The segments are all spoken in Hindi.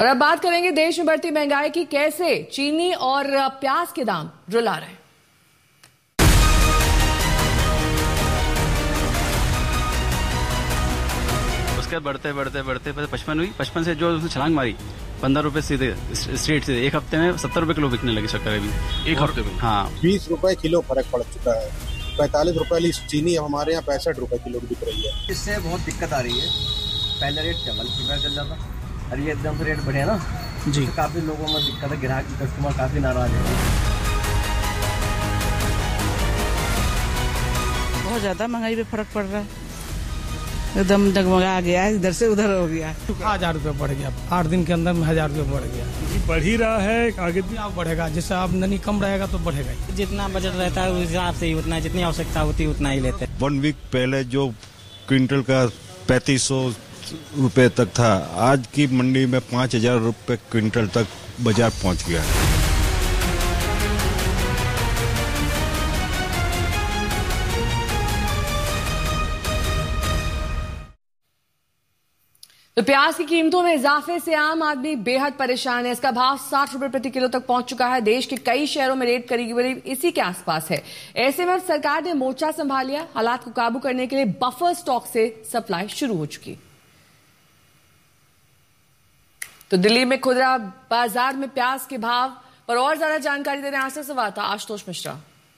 और अब बात करेंगे देश में बढ़ती महंगाई की, कैसे चीनी और प्याज के दाम रुला रहे हैं। उसके बढ़ते बढ़ते बढ़ते 55 हुई, 55 से जो उसने छलांग मारी 15 रुपए सीधे स्ट्रेट से एक हफ्ते में 70 रुपए किलो बिकने लगी शक्कर अभी एक हफ्ते में। हाँ 20 रुपए किलो फर्क पड़ चुका है। 45 रुपए वाली चीनी हमारे यहाँ 65 रुपए किलो बिक रही है। इससे बहुत दिक्कत आ रही है। पहले रेट चावल चल जाता, और ये एकदम से रेट बढ़े ना जी, तो काफी लोगों में दिक्कत है। ग्राहक कस्टमर काफी नाराज है। बहुत ज्यादा महंगाई पे फर्क पड़ रहा है, एकदम डगमगा गया है, इधर से उधर हो गया। 1000 रुपये बढ़ गया, 8 दिन के अंदर में 1000 रुपये बढ़ गया। बढ़ ही रहा है, आगे भी आप बढ़ेगा। जैसे आमदनी कम रहेगा तो बढ़ेगा। जितना बजट रहता है उस हिसाब से ही उतना, जितनी आवश्यकता होती है उतना ही लेते हैं। 1 वीक पहले जो क्विंटल का 3500 रुपए तक था, आज की मंडी में 5000 रुपए क्विंटल तक बाजार पहुंच गया है। तो प्याज की कीमतों में इजाफे से आम आदमी बेहद परेशान है। इसका भाव 60 रुपए प्रति किलो तक पहुंच चुका है। देश के कई शहरों में रेट करीब इसी के आसपास है। ऐसे में सरकार ने मोर्चा संभाल लिया। हालात को काबू करने के लिए बफर स्टॉक से सप्लाई शुरू हो चुकी। तो दिल्ली में खुदरा बाजार में प्याज के भाव पर और ज्यादा जानकारी दे रहे हैं आशा संवाददाता आशुतोष मिश्रा।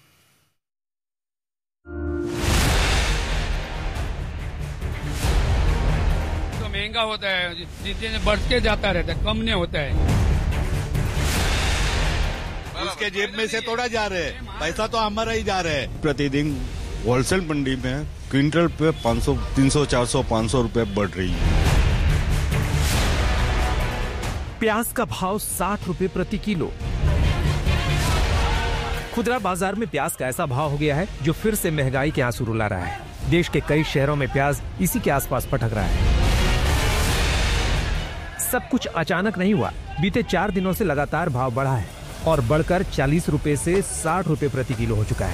महंगा होता है, जितने बढ़ के जाता रहता है, कम नहीं होता है। उसके जेब में से तोड़ा जा रहे हैं, पैसा तो हमारा ही जा रहा है। प्रतिदिन होलसेल मंडी में क्विंटल पे 500, 300, 400, 500 रुपए बढ़ रही है। प्याज का भाव 60 रुपए प्रति किलो। खुदरा बाजार में प्याज का ऐसा भाव हो गया है जो फिर से महंगाई के आंसू रुला रहा है। देश के कई शहरों में प्याज इसी के आसपास पटक रहा है। सब कुछ अचानक नहीं हुआ। बीते 4 दिनों से लगातार भाव बढ़ा है और बढ़कर 40 रुपए से 60 रुपए प्रति किलो हो चुका है।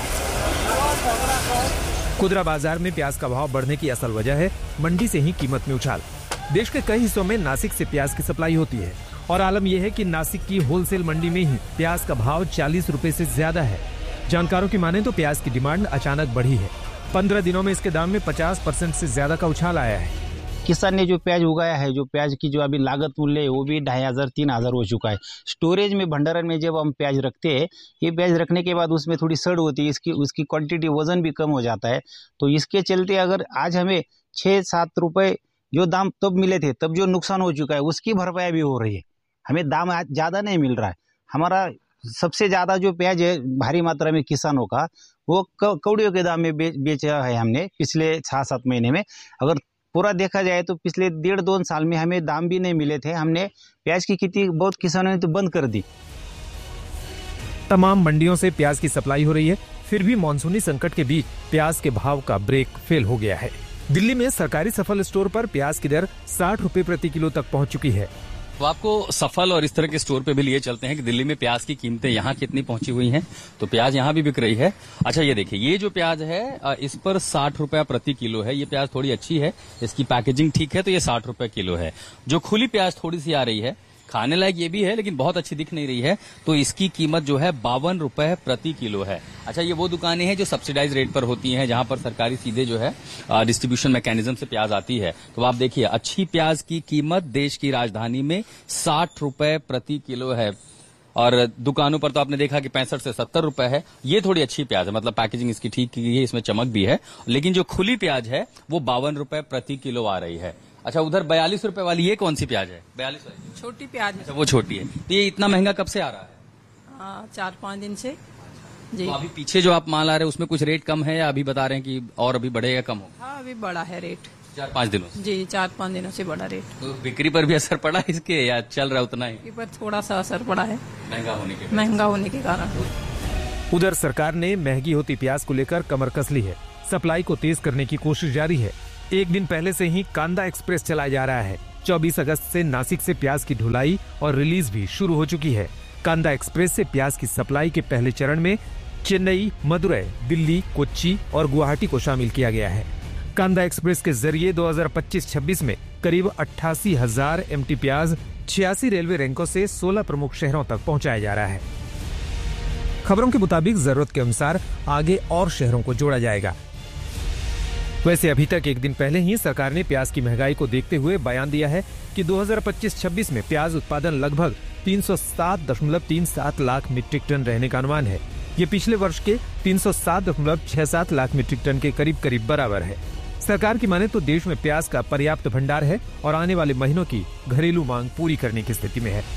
खुदरा बाजार में प्याज का भाव बढ़ने की असल वजह है मंडी से ही कीमत में उछाल। देश के कई हिस्सों में नासिक से प्याज की सप्लाई होती है और आलम यह है कि नासिक की होलसेल मंडी में ही प्याज का भाव 40 रुपए से ज्यादा है। जानकारों की माने तो प्याज की डिमांड अचानक बढ़ी है। 15 दिनों में इसके दाम में 50% से ज्यादा का उछाल आया है। किसान ने जो प्याज उगाया है, जो प्याज की जो अभी लागत मूल्य है वो भी 2500-3000 हो चुका है। स्टोरेज में, भंडारण में जब हम प्याज रखते हैं, ये प्याज रखने के बाद उसमें थोड़ी सड़ होती है, उसकी क्वांटिटी, वजन भी कम हो जाता है। तो इसके चलते अगर आज हमें 6-7 रुपए जो दाम तब मिले थे, तब जो नुकसान हो चुका है उसकी भरपाई भी हो रही है। हमें दाम आज ज़्यादा नहीं मिल रहा है। हमारा सबसे ज़्यादा जो प्याज है भारी मात्रा में किसानों का, वो कौड़ियों के दाम में बेचा है हमने पिछले 6-7 महीने में। अगर पूरा देखा जाए तो पिछले 1.5-2 साल में हमें दाम भी नहीं मिले थे। हमने प्याज की खेती बहुत किसानों ने तो बंद कर दी। तमाम मंडियों से प्याज की सप्लाई हो रही है, फिर भी मानसूनी संकट के बीच प्याज के भाव का ब्रेक फेल हो गया है। दिल्ली में सरकारी सफल स्टोर पर प्याज की दर 60 रुपए प्रति किलो तक पहुंच चुकी है। तो आपको सफल और इस तरह के स्टोर पे भी लिए चलते हैं कि दिल्ली में प्याज की कीमतें यहाँ कितनी पहुंची हुई हैं। तो प्याज यहाँ भी बिक रही है। अच्छा ये देखिए, ये जो प्याज है इस पर 60 रुपया प्रति किलो है। ये प्याज थोड़ी अच्छी है, इसकी पैकेजिंग ठीक है, तो ये 60 रुपए किलो है। जो खुली प्याज थोड़ी सी आ रही है, खाने लायक ये भी है लेकिन बहुत अच्छी दिख नहीं रही है, तो इसकी कीमत जो है 52 रुपए प्रति किलो है। अच्छा, ये वो दुकानें हैं जो सब्सिडाइज रेट पर होती हैं, जहां पर सरकारी सीधे जो है डिस्ट्रीब्यूशन मैकेनिज्म से प्याज आती है। तो आप देखिए, अच्छी प्याज की कीमत देश की राजधानी में 60 रुपए प्रति किलो है और दुकानों पर तो आपने देखा कि 65 से 70 रुपए है। ये थोड़ी अच्छी प्याज है, मतलब पैकेजिंग इसकी ठीक की गई है, इसमें चमक भी है। लेकिन जो खुली प्याज है वो 52 रुपए प्रति किलो आ रही है। अच्छा, उधर 42 रुपए वाली ये कौन सी प्याज है? 42 छोटी प्याज। अच्छा, वो छोटी है। तो ये इतना महंगा कब से आ रहा है? 4-5 दिन से जी। तो अभी पीछे जो आप माल आ रहे हैं उसमें कुछ रेट कम है या अभी बता रहे हैं कि और अभी बढ़ेगा, कम होगा? हाँ, अभी बढ़ा है रेट 4-5 दिनों से। जी, 4-5 दिनों से बढ़ा रेट। तो बिक्री पर भी असर पड़ा इसके या चल रहा उतना ही? पर थोड़ा सा असर पड़ा है महंगा होने के कारण। उधर सरकार ने महंगी होती प्याज को लेकर कमर कस ली है। सप्लाई को तेज करने की कोशिश जारी है। एक दिन पहले से ही कांदा एक्सप्रेस चलाया जा रहा है। 24 अगस्त से नासिक से प्याज की ढुलाई और रिलीज भी शुरू हो चुकी है। कांदा एक्सप्रेस से प्याज की सप्लाई के पहले चरण में चेन्नई, मदुरै, दिल्ली, कोच्चि और गुवाहाटी को शामिल किया गया है। कांदा एक्सप्रेस के जरिए 2025-26 में करीब 88,000 MT प्याज 86 रेलवे रैंकों से 16 प्रमुख शहरों तक पहुंचाया जा रहा है। खबरों के मुताबिक जरूरत के अनुसार आगे और शहरों को जोड़ा जाएगा। वैसे अभी तक एक दिन पहले ही सरकार ने प्याज की महंगाई को देखते हुए बयान दिया है कि 2025-26 में प्याज उत्पादन लगभग 307.37 लाख मीट्रिक टन रहने का अनुमान है। ये पिछले वर्ष के 307.67 लाख मीट्रिक टन के करीब करीब बराबर है। सरकार की माने तो देश में प्याज का पर्याप्त भंडार है और आने वाले महीनों की घरेलू मांग पूरी करने की स्थिति में है।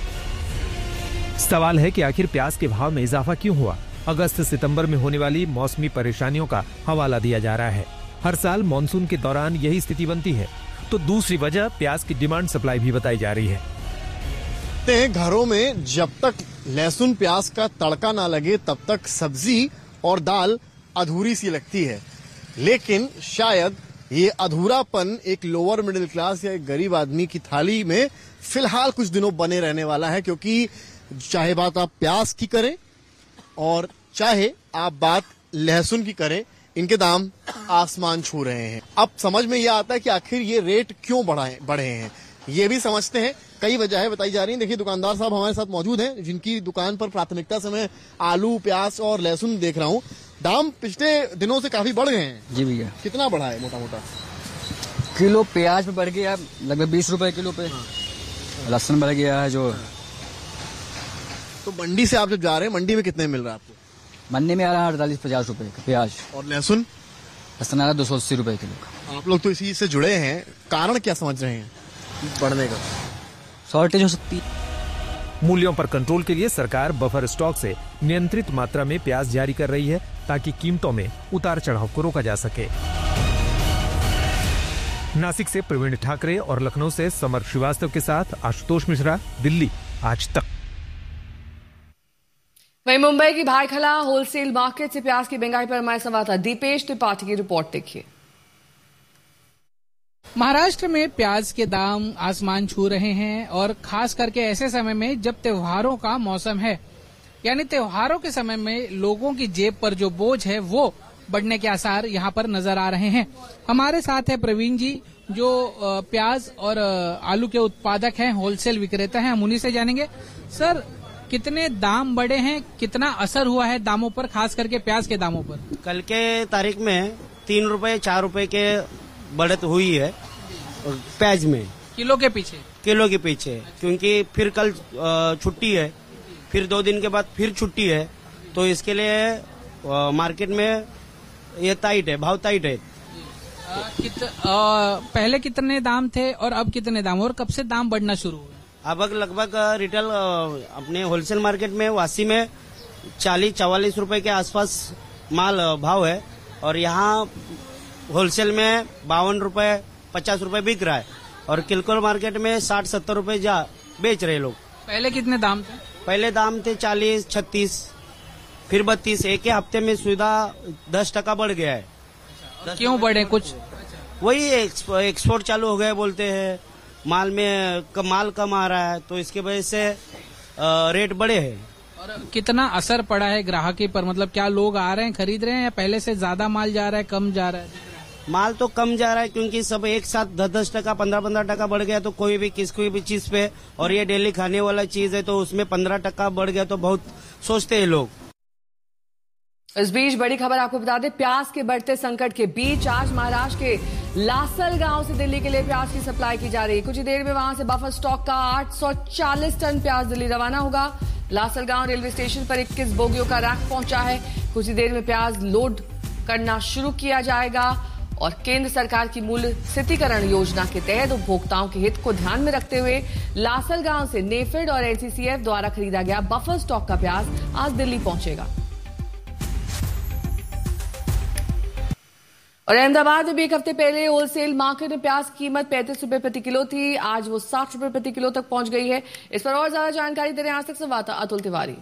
सवाल है कि आखिर प्याज के भाव में इजाफा क्यों हुआ? अगस्त सितंबर में होने वाली मौसमी परेशानियों का हवाला दिया जा रहा है। हर साल मानसून के दौरान यही स्थिति बनती है। तो दूसरी वजह प्याज की डिमांड सप्लाई भी बताई जा रही है। घरों में जब तक लहसुन प्याज का तड़का ना लगे तब तक सब्जी और दाल अधूरी सी लगती है। लेकिन शायद ये अधूरापन एक लोअर मिडिल क्लास या एक गरीब आदमी की थाली में फिलहाल कुछ दिनों बने रहने वाला है, क्योंकि चाहे बात आप प्याज की करें और चाहे आप बात लहसुन की करें, इनके दाम आसमान छू रहे हैं। अब समझ में यह आता है कि आखिर ये रेट क्यों बढ़े हैं। ये भी समझते हैं, कई वजहें बताई जा रही हैं। देखिए, दुकानदार साहब हमारे साथ मौजूद हैं, जिनकी दुकान पर प्राथमिकता से मैं आलू, प्याज और लहसुन देख रहा हूँ। दाम पिछले दिनों से काफी बढ़ गए हैं। जी भैया। कितना बढ़ा है मोटा मोटा? किलो प्याज पे बढ़ गया लगभग 20 रुपए किलो पे। लहसुन बढ़ गया है जो। तो मंडी से आप जब जा रहे हैं, मंडी में कितने मिल रहा है आपको? मंडी में आ रहा है 48-50 रुपए का प्याज। और लहसुन? लहसुन आ रहा है 280 रुपए किलो का। आप लोग तो इसी से जुड़े हैं, कारण क्या समझ रहे हैं बढ़ने का? शॉर्टेज हो सकती। मूल्यों पर कंट्रोल के लिए सरकार बफर स्टॉक से नियंत्रित मात्रा में प्याज जारी कर रही है ताकि कीमतों में उतार चढ़ाव को रोका जा सके। नासिक से प्रवीण ठाकरे और लखनऊ से समर श्रीवास्तव के साथ आशुतोष मिश्रा, दिल्ली आज तक। वहीं मुंबई की भाईखला होलसेल मार्केट से प्याज की महंगाई पर हमारे संवाददाता दीपेश त्रिपाठी की रिपोर्ट देखिए। महाराष्ट्र में प्याज के दाम आसमान छू रहे हैं और खास करके ऐसे समय में जब त्योहारों का मौसम है, यानी त्योहारों के समय में लोगों की जेब पर जो बोझ है वो बढ़ने के आसार यहाँ पर नजर आ रहे हैं। हमारे साथ है प्रवीण जी, जो प्याज और आलू के उत्पादक हैं, होलसेल विक्रेता हैं। हम उन्हीं से जानेंगे, सर कितने दाम बढ़े हैं, कितना असर हुआ है दामों पर, खास करके प्याज के दामों पर? कल के तारीख में 3 रुपए 4 रुपए के बढ़त हुई है प्याज में, किलो के पीछे, क्योंकि फिर कल छुट्टी है, फिर 2 दिन के बाद फिर छुट्टी है, तो इसके लिए मार्केट में ये टाइट है, भाव टाइट है। पहले कितने दाम थे और अब कितने दाम, और कब से दाम बढ़ना शुरू हुआ? अब लगभग रिटेल अपने होलसेल मार्केट में वासी में 40-44 रुपए के आसपास माल भाव है, और यहाँ होलसेल में 52 रुपए 50 रुपए बिक रहा है, और किलकोल मार्केट में 60-70 रुपए बेच रहे लोग। पहले कितने दाम थे? पहले दाम थे 40-36, फिर 32। एक ही हफ्ते में सुविधा 10% बढ़ गया है। क्यों बढ़े? कुछ वही एक्सपोर्ट चालू हो गए बोलते हैं, माल में माल कम आ रहा है, तो इसके वजह से रेट बढ़े हैं। और कितना असर पड़ा है ग्राहकी पर? मतलब क्या लोग आ रहे हैं, खरीद रहे हैं, या पहले से ज्यादा माल जा रहा है, कम जा रहा है? माल तो कम जा रहा है, क्योंकि सब एक साथ 10-10%, 15-15% बढ़ गया, तो कोई भी चीज पे, और ये डेली खाने वाला चीज है तो उसमें 15% बढ़ गया, तो बहुत सोचते हैं लोग। इस बीच बड़ी खबर आपको बता दें, प्याज के बढ़ते संकट के बीच आज महाराष्ट्र के लासल गांव से दिल्ली के लिए प्याज की सप्लाई की जा रही है। कुछ ही देर में वहां से बफर स्टॉक का 840 टन प्याज दिल्ली रवाना होगा। लासल गांव रेलवे स्टेशन पर 21 बोगियों का रैक पहुंचा है। कुछ ही देर में प्याज लोड करना शुरू किया जाएगा और केंद्र सरकार की मूल्य स्थितीकरण योजना के तहत उपभोक्ताओं के हित को ध्यान में रखते हुए लासल गांव से नेफेड और एनसीसीएफ द्वारा खरीदा गया बफर स्टॉक का प्याज आज दिल्ली पहुंचेगा। और अहमदाबाद में भी एक हफ्ते पहले होलसेल मार्केट में प्याज की कीमत 35 रुपए प्रति किलो थी, आज वो 60 रुपए प्रति किलो तक पहुंच गई है। इस पर और ज्यादा जानकारी दे रहे हैं आज तक संवाददाता अतुल तिवारी।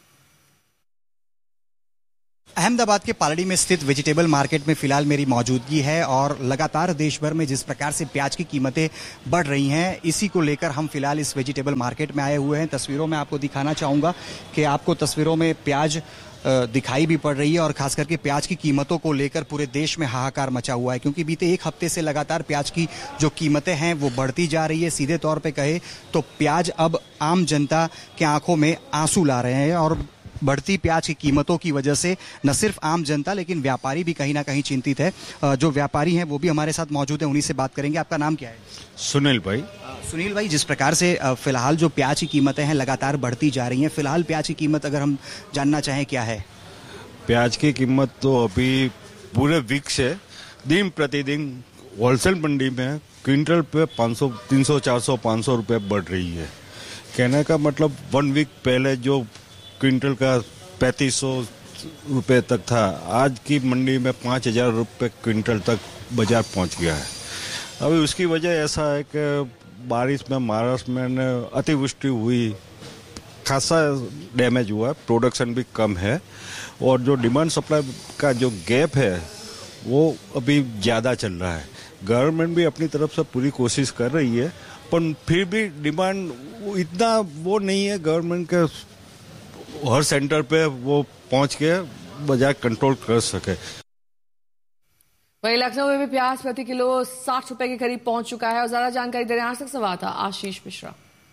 अहमदाबाद के पालड़ी में स्थित वेजिटेबल मार्केट में फिलहाल मेरी मौजूदगी है और लगातार देश भर में जिस प्रकार से प्याज की कीमतें बढ़ रही हैं, इसी को लेकर हम फिलहाल इस वेजिटेबल मार्केट में आए हुए हैं। तस्वीरों में आपको दिखाना चाहूंगा कि आपको तस्वीरों में प्याज दिखाई भी पड़ रही है और खास करके प्याज की कीमतों को लेकर पूरे देश में हाहाकार मचा हुआ है, क्योंकि बीते एक हफ्ते से लगातार प्याज की जो कीमतें हैं वो बढ़ती जा रही है। सीधे तौर पे कहे तो प्याज अब आम जनता के आंखों में आंसू ला रहे हैं और बढ़ती प्याज की कीमतों की वजह से न सिर्फ आम जनता लेकिन व्यापारी भी कहीं ना कहीं चिंतित है। जो व्यापारी हैं वो भी हमारे साथ मौजूद हैं, उन्हीं से बात करेंगे। आपका नाम क्या है? सुनील भाई। सुनील भाई, जिस प्रकार से फिलहाल जो प्याज की कीमतें हैं लगातार बढ़ती जा रही हैं, फिलहाल प्याज की कीमत अगर हम जानना चाहें क्या है? प्याज की कीमत तो अभी पूरे वीक से दिन प्रतिदिन होलसेल मंडी में क्विंटल पे 500, 300, 400, 500 रुपये बढ़ रही है। कहने का मतलब 1 वीक पहले जो क्विंटल का 3500 रुपये तक था, आज की मंडी में 5000 रुपये क्विंटल तक बाजार पहुंच गया है। अभी उसकी वजह ऐसा है कि बारिश में महाराष्ट्र में अतिवृष्टि हुई, खासा डैमेज हुआ है, प्रोडक्शन भी कम है और जो डिमांड सप्लाई का जो गैप है वो अभी ज़्यादा चल रहा है। गवर्नमेंट भी अपनी तरफ से पूरी कोशिश कर रही है, पर फिर भी डिमांड इतना वो नहीं है गवर्नमेंट के हर सेंटर पे वो पहुंच के बाजार कंट्रोल कर सके। वहीं लखनऊ में भी प्याज प्रति किलो 60 रुपए के करीब पहुंच चुका है और ज्यादा जानकारी दे रहे हैं आज तक संवाददाता आशीष मिश्रा।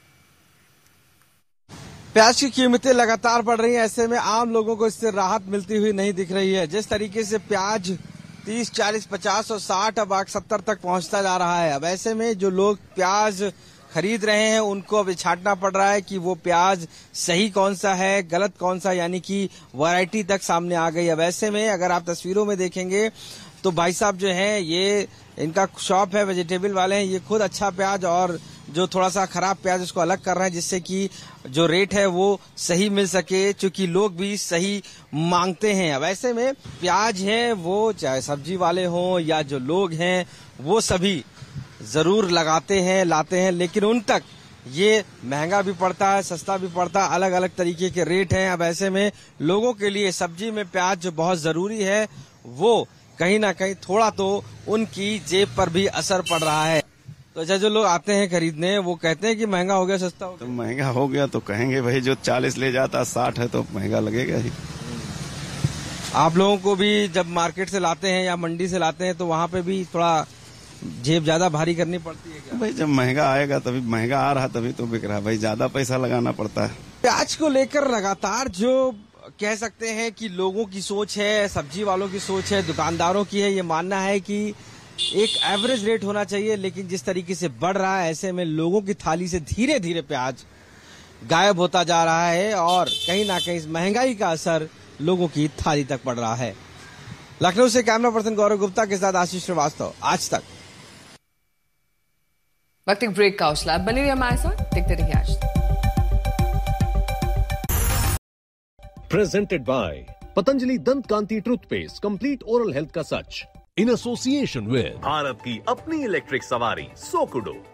प्याज की कीमतें लगातार बढ़ रही हैं, ऐसे में आम लोगों को इससे राहत मिलती हुई नहीं दिख रही है। जिस तरीके से प्याज 30, 40, 50 और 60 अब 70 तक पहुंचता जा रहा है, अब ऐसे में जो लोग प्याज खरीद रहे हैं उनको अब छांटना पड़ रहा है कि वो प्याज सही कौन सा है, गलत कौन सा, यानी कि वैरायटी तक सामने आ गई। अब ऐसे में अगर आप तस्वीरों में देखेंगे तो भाई साहब जो हैं, ये इनका शॉप है, वेजिटेबल वाले हैं, ये खुद अच्छा प्याज और जो थोड़ा सा खराब प्याज उसको अलग कर रहे हैं, जिससे कि जो रेट है वो सही मिल सके, क्योंकि लोग भी सही मांगते हैं। अब ऐसे में प्याज है वो चाहे सब्जी वाले हों या जो लोग हैं वो सभी जरूर लगाते हैं, लाते हैं, लेकिन उन तक ये महंगा भी पड़ता है, सस्ता भी पड़ता है, अलग अलग तरीके के रेट हैं। अब ऐसे में लोगों के लिए सब्जी में प्याज जो बहुत जरूरी है वो कहीं ना कहीं थोड़ा तो उनकी जेब पर भी असर पड़ रहा है। तो अच्छा, जो लोग आते हैं खरीदने वो कहते हैं कि महंगा हो गया, सस्ता हो गया। तो महंगा हो गया तो कहेंगे भाई, जो 40 ले जाता 60 है तो महंगा लगेगा ही। आप लोगों को भी जब मार्केट से लाते हैं या मंडी से लाते हैं तो वहाँ पे भी थोड़ा जेब ज्यादा भारी करनी पड़ती है क्या? भाई जब महंगा आएगा तभी, महंगा आ रहा तभी तो बिक रहा है भाई, ज्यादा पैसा लगाना पड़ता है। प्याज को लेकर लगातार जो कह सकते हैं कि लोगों की सोच है, सब्जी वालों की सोच है, दुकानदारों की है, ये मानना है कि एक एवरेज रेट होना चाहिए, लेकिन जिस तरीके से बढ़ रहा है ऐसे में लोगों की थाली से धीरे धीरे प्याज गायब होता जा रहा है और कहीं ना कहीं इस महंगाई का असर लोगों की थाली तक पड़ रहा है। लखनऊ से कैमरा पर्सन गौरव गुप्ता के साथ आशीष श्रीवास्तव, आज तक। वक्त एक ब्रेक का हौसला, बने रहिए हमारे साथ, देखते रहिए आज तक। Presented by Patanjali Dant Kanti Toothpaste, Complete Oral Health का सच, in association with भारत की अपनी इलेक्ट्रिक सवारी सोकुडो।